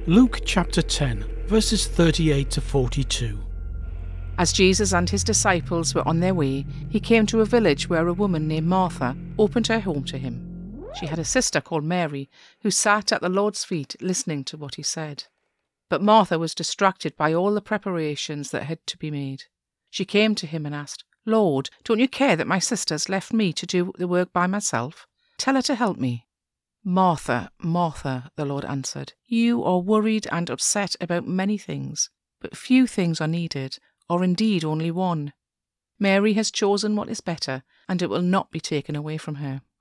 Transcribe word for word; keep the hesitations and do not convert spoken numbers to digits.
Luke chapter ten, verses thirty-eight to forty-two. As Jesus and his disciples were on their way, he came to a village where a woman named Martha opened her home to him. She had a sister called Mary, who sat at the Lord's feet listening to what he said. But Martha was distracted by all the preparations that had to be made. She came to him and asked, "Lord, don't you care that my sister's left me to do the work by myself? Tell her to help me." "Martha, Martha," the Lord answered, "you are worried and upset about many things, but few things are needed, or indeed only one. Mary has chosen what is better, and it will not be taken away from her."